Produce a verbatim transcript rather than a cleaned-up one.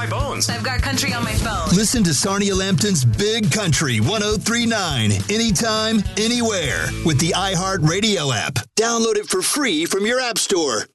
My bones. I've got country on my phone. Listen to Sarnia Lambton's Big Country one oh three point nine anytime, anywhere with the iHeartRadio app. Download it for free from your app store.